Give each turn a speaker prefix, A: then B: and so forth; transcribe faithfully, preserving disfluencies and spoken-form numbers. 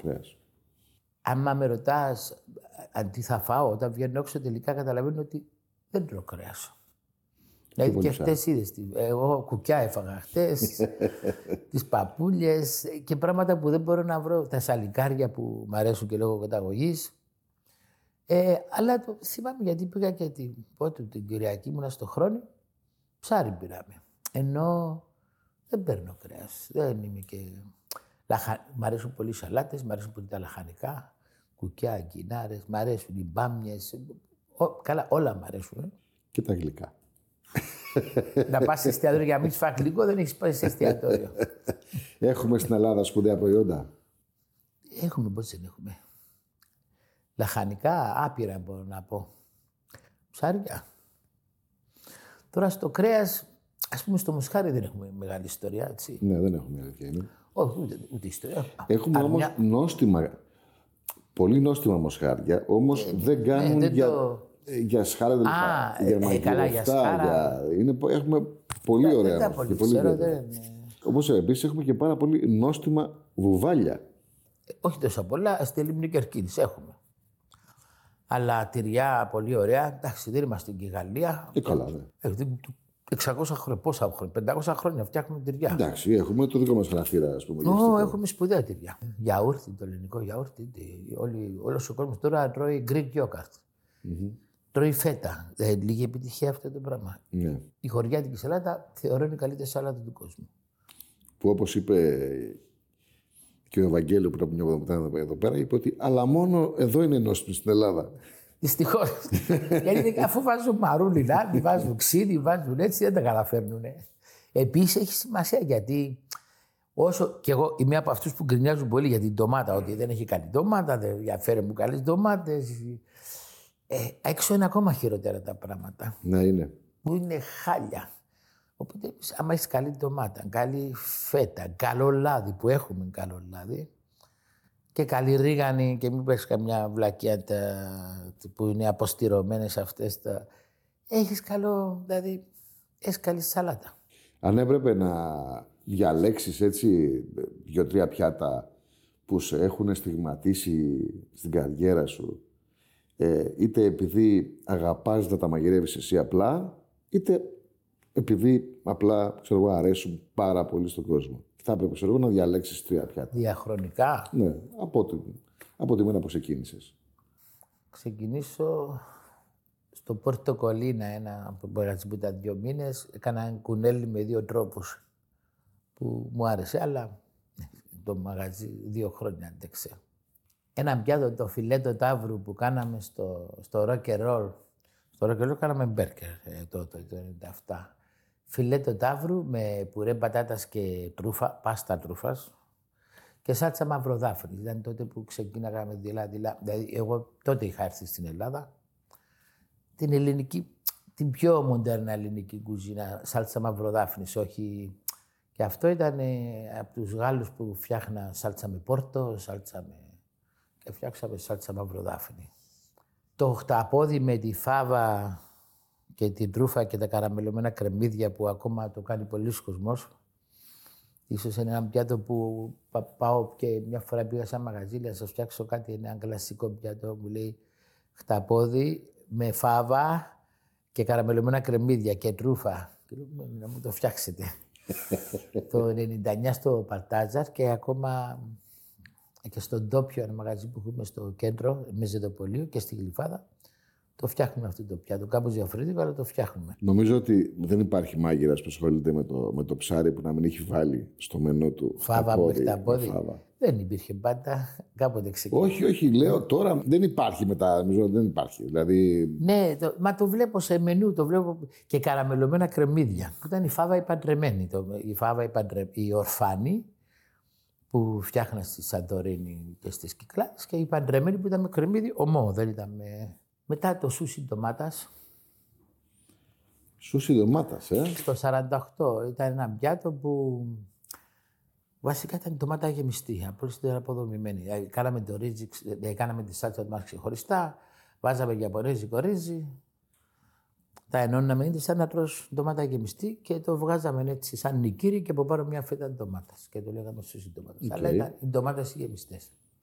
A: κρέας.
B: Άμα με ρωτάς αν τι θα φάω, όταν βγαίνω έξω τελικά καταλαβαίνω ότι δεν τρώω κρέας. Δηλαδή και χτες είδες, εγώ κουκιά έφαγα χτες, τις παπούλιες και πράγματα που δεν μπορώ να βρω, τα σαλικάρια που μου αρέσουν και λόγω καταγωγής. Ε, αλλά το θυμάμαι γιατί πήγα και την, πότε, την Κυριακή ήμουνα στο Χρόνι, ψάρι πήραμε. Ενώ δεν παίρνω κρέας, δεν είμαι και... Λαχα... Μ' αρέσουν πολύ οι σαλάτες, μ' αρέσουν πολύ τα λαχανικά, κουκιά, αγκινάρες, μ' αρέσουν οι μπάμιες, ο... καλά όλα μ' αρέσουν. Ε.
A: Και τα γλυκά.
B: Να πας σε εστιατόριο για να μην φας γλυκό, δεν έχεις πάει σε εστιατόριο.
A: Έχουμε στην Ελλάδα σπουδαία προϊόντα.
B: Έχουμε, πώς δεν έχουμε. Λαχανικά, άπειρα μπορώ να πω. Ψάρια. Τώρα στο κρέας, ας πούμε στο μοσχάρι δεν έχουμε μεγάλη ιστορία, έτσι.
A: Ναι, δεν έχουμε αλήθεια είναι.
B: Όχι, ούτε, ούτε ιστορία.
A: Έχουμε όμως μια... νόστιμα, πολύ νόστιμα μοσχάρια, όμως ε, δεν κάνουν ναι, δεν για, το... για σχάρα, δεν
B: για ε, καλά, για σχάρα.
A: Για... Είναι, έχουμε πολύ
B: δεν,
A: ωραία.
B: Δεν πολύ ξέρω, δεν...
A: Όπως επίσης έχουμε και πάρα πολύ νόστιμα βουβάλια.
B: Ε, όχι τόσο πολλά, στη Λίμνη Κερκίνης έχουμε. Αλλά τυριά πολύ ωραία. Εντάξει, δεν είμαστε και η Γαλλία.
A: Ε, καλά, ναι.
B: εξακόσια χρόνια, πόσα χρόνια, πεντακόσια χρόνια φτιάχνουμε τυριά.
A: Εντάξει, έχουμε το δικό μας χαρακτήρα, ας πούμε.
B: Ω, έχουμε σπουδαία τυριά. Γιαούρτι, το ελληνικό γιαούρτι. Όλος ο κόσμος τώρα τρώει Greek yogurt. Mm-hmm. Τρώει φέτα. Ε, λίγη επιτυχία αυτό το πράγμα.
A: Ναι.
B: Η χωριάτικη σαλάτα θεωρώ είναι η καλύτερη σαλάτα του κόσμου.
A: Που όπως είπε και ο Ευαγγέλιο που ήταν εδώ πέρα, είπε ότι αλλά μόνο εδώ είναι νόστιμο στην Ελλάδα.
B: Δυστυχώς. Γιατί αφού βάζουν μαρούλι, λάδι, βάζουν ξύδι, βάζουν έτσι, δεν τα καταφέρνουν. Επίσης έχει σημασία γιατί όσο και εγώ είμαι από αυτούς που γκρινιάζουν πολύ για την ντομάτα, ότι δεν έχει καλή ντομάτα, δεν διαφέρει μου καλές ντομάτες. Ε, έξω είναι ακόμα χειρότερα τα πράγματα.
A: Ναι, είναι.
B: Που είναι χάλια. Οπότε, άμα έχει καλή ντομάτα, καλή φέτα, καλό λάδι που έχουμε καλό λάδι, και καλή ρίγανη και μην πες καμιά βλακιά τα, που είναι αποστηρωμένες αυτές τα... Έχεις καλό, δηλαδή, έχεις καλή σαλάτα.
A: Αν έπρεπε να διαλέξεις έτσι δύο-τρία πιάτα που σε έχουν στιγματίσει στην καριέρα σου, ε, είτε επειδή αγαπάς να τα μαγειρεύεις εσύ απλά, είτε επειδή απλά, ξέρω εγώ, αρέσουν πάρα πολύ στον κόσμο. Θα έπρεπε, ξέρω εγώ, να διαλέξεις τρία πιάτα.
B: Διαχρονικά.
A: Ναι, από τη, από τη μέρα που ξεκίνησες.
B: Ξεκινήσω στο Πόρτο Κολίνα, ένα μαγαζί που ήταν δύο μήνες. Έκανα ένα κουνέλι με δύο τρόπους που μου άρεσε, αλλά το μαγαζί δύο χρόνια άντεξε. Ένα πιάτο, το φιλέτο ταύρου που κάναμε στο, στο Rock and Roll. Στο Rock and Roll κάναμε μπέρκερ ε, τότε, το ενενήντα επτά. Φιλέτο ταύρου με πουρέ πατάτας και τρούφα, πάστα τρούφας και σάλτσα μαυροδάφνη. Ήταν τότε που ξεκίναγα με δειλά-δειλά. Δηλαδή, εγώ τότε είχα έρθει στην Ελλάδα. Την ελληνική, την πιο μοντέρνα ελληνική κουζίνα, σάλτσα μαυροδάφνης, όχι... Και αυτό ήταν ε, από τους Γάλλους που φτιάχνα σάλτσα με πόρτο, σάλτσα με... και φτιάξαμε σάλτσα μαυροδάφνη. Το χταπόδι με τη φάβα και την τρούφα και τα καραμελωμένα κρεμμύδια που ακόμα το κάνει πολλοί κόσμος. Ίσως είναι ένα πιάτο που πάω και μια φορά πήγα σε ένα μαγαζί, να σας φτιάξω κάτι, ένα κλασικό πιάτο, μου λέει χταπόδι με φάβα και καραμελωμένα κρεμμύδια και τρούφα. Και λέω, να μου το φτιάξετε. Το ενενήντα εννιά στο Παρτάζαρ και ακόμα και στον Ντόπιο, ένα μαγαζί που έχουμε στο κέντρο, με Ζεδοπολείο και στη Γλυφάδα. Το φτιάχνουμε αυτό το πιάτο. Κάπως διαφορετικό, αλλά το φτιάχνουμε.
A: Νομίζω ότι δεν υπάρχει μάγειρας που ασχολείται με το, με το ψάρι που να μην έχει βάλει στο μενού του
B: φάβα με χταπόδι. Δεν υπήρχε πάντα. Κάποτε ξεκίνησε.
A: Όχι, όχι, λέω τώρα δεν υπάρχει μετά. Νομίζω δεν υπάρχει. Δηλαδή...
B: Ναι, το, μα το βλέπω σε μενού, το βλέπω και καραμελωμένα κρεμμύδια. Που ήταν η φάβα η παντρεμένη. Το, η φάβα η, παντρε, η ορφάνη που φτιάχνα στη Σαντορίνη και στις Κυκλάδες και η παντρεμένη που ήταν με κρεμμύδι ομό, δεν ήταν με... Μετά το σούσι ντομάτας.
A: Σούσι ντομάτας, ε.
B: Στο σαράντα οκτώ ήταν ένα πιάτο που βασικά ήταν ντομάτα γεμιστή, απλώς ήταν αποδομημένη. Κάναμε το ρύζι, κάναμε τη σάλτσα μας ξεχωριστά, βάζαμε γιαπωνέζικο ρύζι, τα ενώναμε, είναι σαν να τρως ντομάτα γεμιστή και το βγάζαμε έτσι σαν νικήρι και από πάνω μια φέτα ντομάτας και το λέγαμε σούσι ντομάτας. Okay. Αλλά ήταν οι ντομάτες γεμιστές.